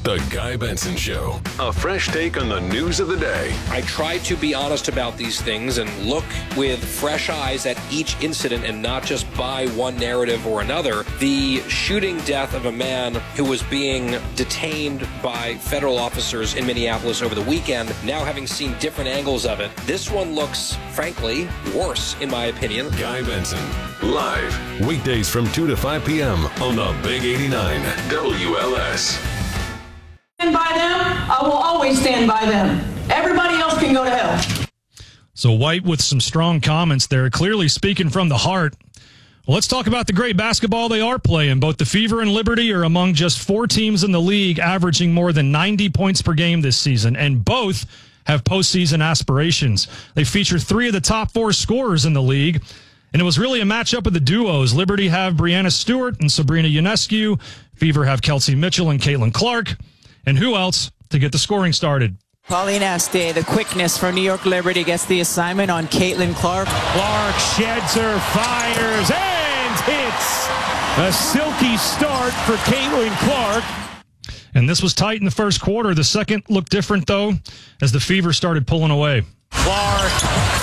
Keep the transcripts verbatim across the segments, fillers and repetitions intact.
The Guy Benson Show. A fresh take on the news of the day. I try to be honest about these things and look with fresh eyes at each incident and not just buy one narrative or another. The shooting death of a man who was being detained by federal officers in Minneapolis over the weekend, now having seen different angles of it, this one looks, frankly, worse, in my opinion. Guy Benson, live, weekdays from two to five p.m. on the Big eighty-nine W L S. Stand by them. I will always stand by them. Everybody else can go to hell. So White with some strong comments there, clearly speaking from the heart. Well, let's talk about the great basketball they are playing. Both the Fever and Liberty are among just four teams in the league averaging more than ninety points per game this season, and both have postseason aspirations. They feature three of the top four scorers in the league, and it was really a matchup of the duos. Liberty have Brianna Stewart and Sabrina Ionescu. Fever have Kelsey Mitchell and Caitlin Clark. And who else to get the scoring started? Pauline Este, the quickness for New York Liberty, gets the assignment on Caitlin Clark. Clark sheds her, fires, and hits. A silky start for Caitlin Clark. And this was tight in the first quarter. The second looked different, though, as the Fever started pulling away. Clark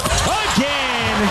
again.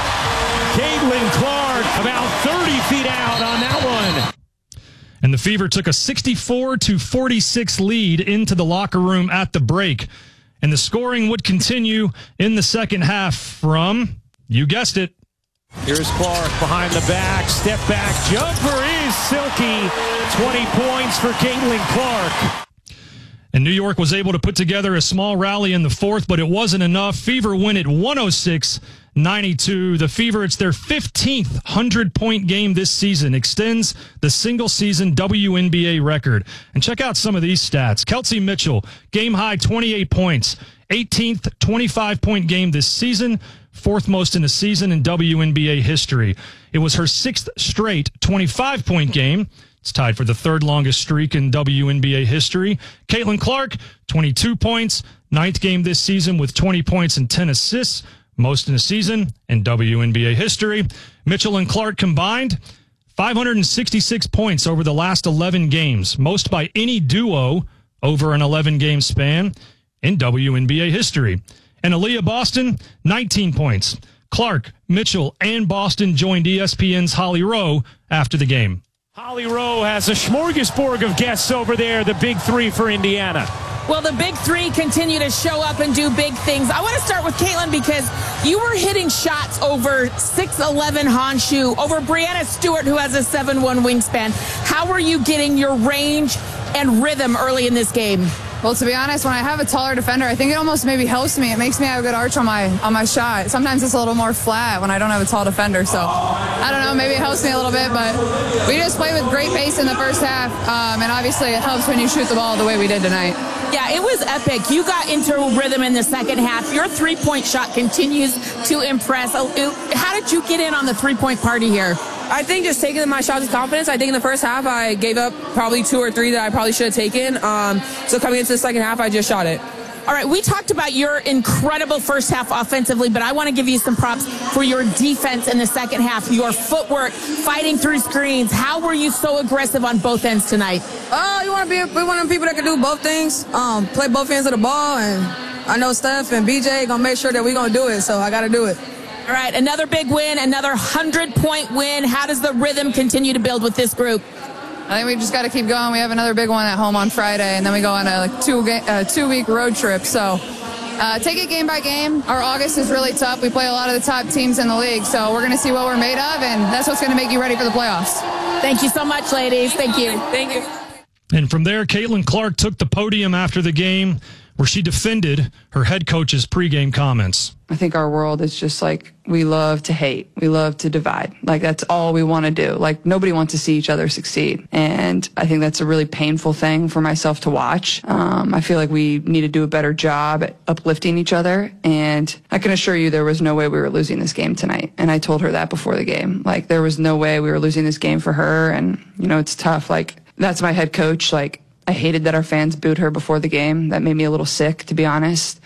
Caitlin Clark about thirty feet out on that one. And the Fever took a sixty-four to forty-six lead into the locker room at the break. And the scoring would continue in the second half from, you guessed it. Here's Clark behind the back. Step back jumper is silky. twenty points for Caitlin Clark. And New York was able to put together a small rally in the fourth, but it wasn't enough. Fever win at one oh six ninety-two. The Fever, it's their fifteenth hundred-point game this season, extends the single-season W N B A record. And check out some of these stats. Kelsey Mitchell, game-high twenty-eight points, eighteenth twenty-five-point game this season, fourth most in a season in W N B A history. It was her sixth straight twenty-five-point game. It's tied for the third longest streak in W N B A history. Caitlin Clark, twenty-two points, ninth game this season with twenty points and ten assists, most in a season in W N B A history. Mitchell and Clark combined, five hundred sixty-six points over the last eleven games, most by any duo over an eleven-game span in W N B A history. And Aaliyah Boston, nineteen points. Clark, Mitchell, and Boston joined E S P N's Holly Rowe after the game. Holly Rowe has a smorgasbord of guests over there, the big three for Indiana. Well, the big three continue to show up and do big things. I want to start with Caitlin because you were hitting shots over six eleven Honshu, over Brianna Stewart, who has a seven one wingspan. How are you getting your range and rhythm early in this game? Well, to be honest, when I have a taller defender, I think it almost maybe helps me. It makes me have a good arch on my on my shot. Sometimes it's a little more flat when I don't have a tall defender. So, I don't know, maybe it helps me a little bit. But we just played with great pace in the first half. Um, and obviously it helps when you shoot the ball the way we did tonight. Yeah, it was epic. You got into rhythm in the second half. Your three-point shot continues to impress. How did you get in on the three-point party here? I think just taking my shots with confidence. I think in the first half I gave up probably two or three that I probably should have taken. Um, so coming into the second half, I just shot it. All right, we talked about your incredible first half offensively, but I want to give you some props for your defense in the second half. Your footwork, fighting through screens. How were you so aggressive on both ends tonight? Oh, uh, you want to be we want people that can do both things, um, play both ends of the ball, and I know Steph and B J gonna make sure that we're gonna do it. So I got to do it. All right, another big win, another hundred-point win. How does the rhythm continue to build with this group? I think we just got to keep going. We have another big one at home on Friday, and then we go on a like, two, uh, two-week road trip. So uh, take it game by game. Our August is really tough. We play a lot of the top teams in the league, so we're going to see what we're made of, and that's what's going to make you ready for the playoffs. Thank you so much, ladies. Thank you. Thank you. And from there, Caitlin Clark took the podium after the game, where she defended her head coach's pregame comments. I think our world is just like, we love to hate. We love to divide. Like, that's all we want to do. Like, nobody wants to see each other succeed. And I think that's a really painful thing for myself to watch. Um, I feel like we need to do a better job at uplifting each other. And I can assure you there was no way we were losing this game tonight. And I told her that before the game. Like, there was no way we were losing this game for her. And, you know, it's tough. Like, that's my head coach. Like, I hated that our fans booed her before the game. That made me a little sick, to be honest.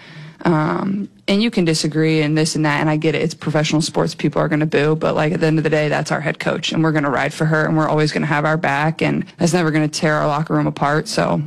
Um, and you can disagree and this and that, and I get it. It's professional sports. People are going to boo, but like at the end of the day, that's our head coach, and we're going to ride for her, and we're always going to have our back, and that's never going to tear our locker room apart. So